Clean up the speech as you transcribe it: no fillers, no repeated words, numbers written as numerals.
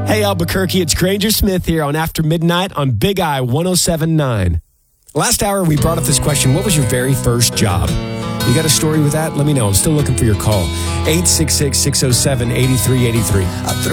Hey, Albuquerque, it's Granger Smith here on After Midnight on Big I 107.9. Last hour, we brought up this question. What was your very first job? You got a story with that? Let me know. I'm still looking for your call. 866-607-8383.